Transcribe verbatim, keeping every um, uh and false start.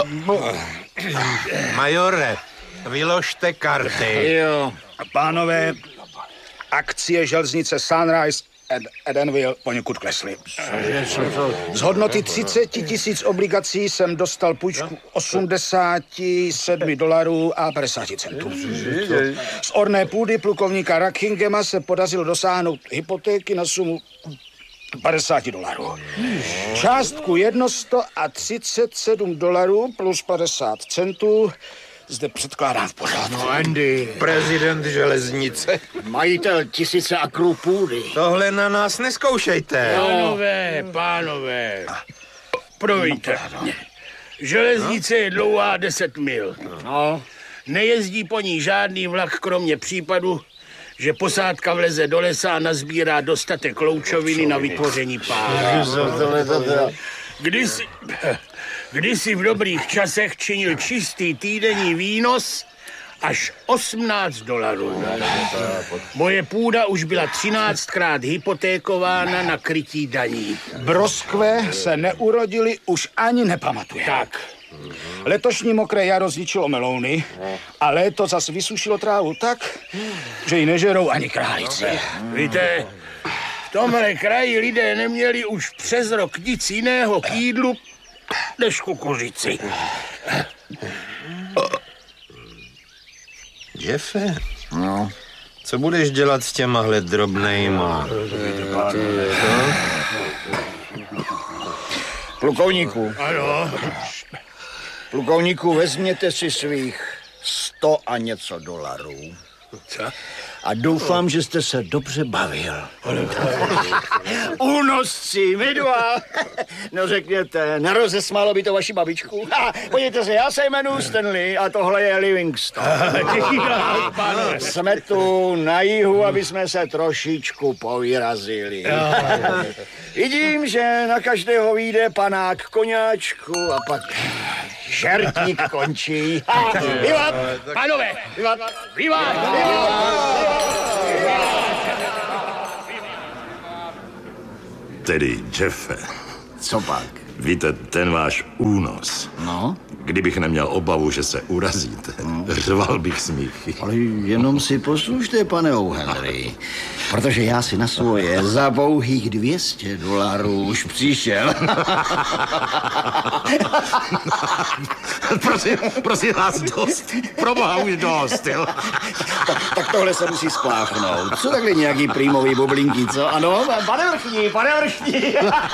Majore, vyložte karty. Jo. Pánové, akcie železnice Sunrise and Edenville poněkud klesly. Z hodnoty třicet tisíc obligací jsem dostal půjčku osmdesát sedm dolarů a padesát centů. Z orné půdy plukovníka Rackingema se podařilo dosáhnout hypotéky na sumu padesát dolarů. Částku sto třicet sedm dolarů plus padesát centů zde předkládám v pořádku. No, Andy. Prezident železnice. Majitel tisíce akrů půdy. Tohle na nás neskoušejte. Pánové, pánové, promiňte. Železnice je dlouhá deset mil. No. Nejezdí po ní žádný vlak, kromě případu, že posádka vleze do lesa a nazbírá dostatek loučoviny na vytvoření pára. Kdysi, kdysi v dobrých časech činil čistý týdenní výnos až osmnáct dolarů. Moje půda už byla třináctkrát hypotékována na krytí daní. Broskve se neurodili, už ani nepamatuje. Tak. Letošní mokré jaro zničilo melouny a léto zas vysušilo trávu tak, že ji nežerou ani králíci. Víte, v tomhle kraji lidé neměli už přes rok nic jiného k jídlu než kukuřici. Jeffe, No. co budeš dělat s těmahle drobnejma? Plukovníku. Ano. Plukovníku, vezměte si svých sto a něco dolarů. Co? A doufám, že jste se dobře bavil. Únosci, my dva. No řekněte, nerozesmálo by to vaši babičku. Ha, podívejte se, já se jmenuji Stanley a tohle je Livingston. Jsme tu na jihu, aby jsme se trošičku povyrazili. Vidím, že na každého vyjde panák koňáčku a pak žertík končí. Ha, vyvat! Pánové, Vyvat! vyvát! Tedy, Jeffe, Co pak? víte, ten váš únos. No? Kdybych neměl obavu, že se urazíte, řval bych smíchy. Ale jenom si poslušte, pane O'Henry, protože já si na svoje za pouhých dvě stě dolarů už přišel. prosím, prosím vás, dost. Proboha už dost, jo. tak, tak tohle se musí spláchnout. Co takhle nějaký prýmový bublinky, co? Ano, pane vrchní, pane vrchní.